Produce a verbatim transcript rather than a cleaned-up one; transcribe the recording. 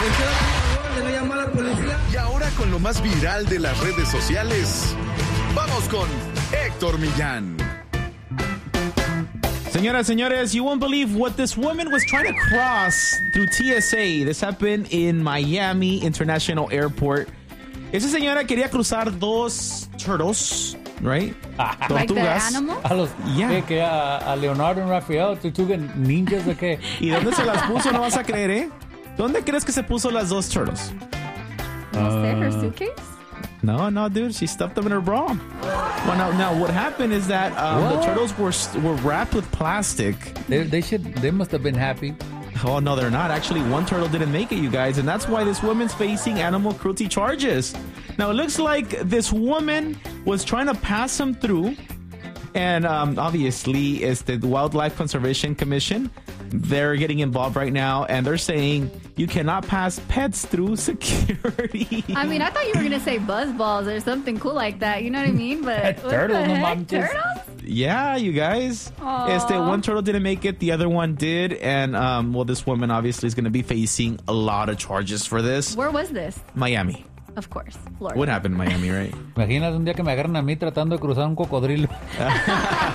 Y ahora con lo más viral de las redes sociales, vamos con Héctor Millán. Señoras, señores, you won't believe what this woman was trying to cross through T S A. This happened in Miami International Airport. Esa señora quería cruzar dos turtles, right? Like the animals? A los, Yeah. ¿qué, qué, a, a Leonardo y Rafael, Tortuga Ninjas de qué? ¿Y dónde se las puso? No vas a creer, ¿eh? ¿Dónde crees que se puso las dos turtles? No sé, her suitcase? No, no, dude. She stuffed them in her bra. Well, now, now what happened is that um, the What? turtles were were wrapped with plastic. They, they should. They must have been happy. Oh, no, they're not. Actually, one turtle didn't make it, you guys. And that's why this woman's facing animal cruelty charges. Now, it looks like this woman was trying to pass them through. And um, obviously, it's the Wildlife Conservation Commission. They're getting involved right now. And they're saying you cannot pass pets through security. I mean, I thought you were going to say buzz balls or something cool like that. You know what I mean? But what Turtle, the no heck? manches. Turtles? Yeah, you guys. Aw. Este, one turtle didn't make it. The other one did. And, um, well, this woman obviously is going to be facing a lot of charges for this. Where was this? Miami. Of course, Florida. What happened in Miami, right? Imagínate un día que me agarran a mí tratando de cruzar un cocodrilo.